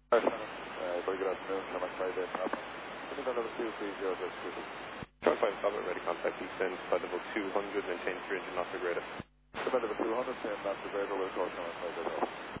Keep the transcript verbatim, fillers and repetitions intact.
Hi, Simon. Uh, very good afternoon. Simon Friday, Papa. Give me the level two, three zero zero two. Charlie five Papa, ready contact descend, flight level two hundred, maintain three hundred knots per greater. Flight level two hundred, ten knots per greater, we'll call Simon Friday.